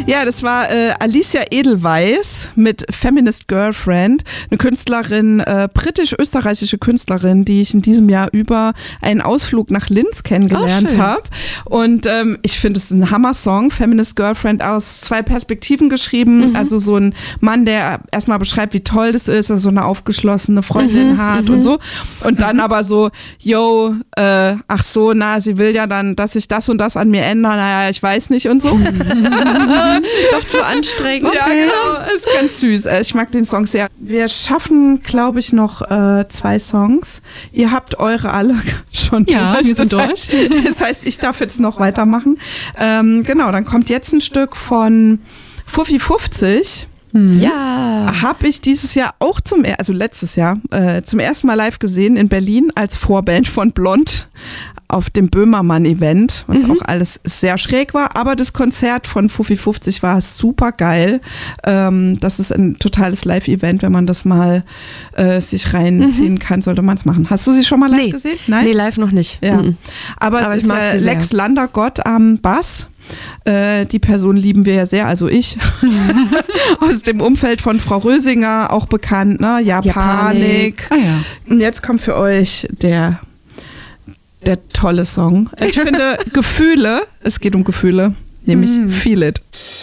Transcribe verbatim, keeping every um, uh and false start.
Ja, das war äh, Alicia Edelweiss mit Feminist Girlfriend, eine Künstlerin, äh, britisch-österreichische Künstlerin, die ich in diesem Jahr über einen Ausflug nach Linz kennengelernt oh, habe. Und ähm, ich finde es ein Hammer-Song, Feminist Girlfriend, aus zwei Perspektiven geschrieben. Mhm. Also so ein Mann, der erstmal beschreibt, wie toll das ist, dass er so eine aufgeschlossene Freundin mhm, hat mhm. und so. Und dann mhm. aber so, yo, äh, ach so, na, sie will ja dann, dass ich das und das an mir ändere. Naja, ich weiß nicht und so. Doch zu anstrengend. Ja, genau. Ist ganz süß. Ich mag den Song sehr. Wir schaffen, glaube ich, noch äh, zwei Songs. Ihr habt eure alle schon ja, durch. Wir sind das, heißt, das heißt, ich darf jetzt noch weitermachen. Ähm, genau, dann kommt jetzt ein Stück von Fuffi fünfzig. Hm. Ja. Habe ich dieses Jahr auch zum, also letztes Jahr, äh, zum ersten Mal live gesehen in Berlin als Vorband von Blond auf dem Böhmermann-Event, was mhm. auch alles sehr schräg war, aber das Konzert von Fuffi fünfzig war super geil. Ähm, das ist ein totales Live-Event, wenn man das mal äh, sich reinziehen mhm. kann, sollte man es machen. Hast du sie schon mal live nee. gesehen? Nein? Nee, live noch nicht. Ja. Mhm. Aber, aber es ist äh, Lex sehr. Landergott am Bass. Äh, die Person lieben wir ja sehr, also ich. Aus dem Umfeld von Frau Rösinger, auch bekannt, ne? Japanik. Japanik. Ah, ja. Und jetzt kommt für euch der Der tolle Song. Ich finde Gefühle, es geht um Gefühle, nämlich mm. Feel It.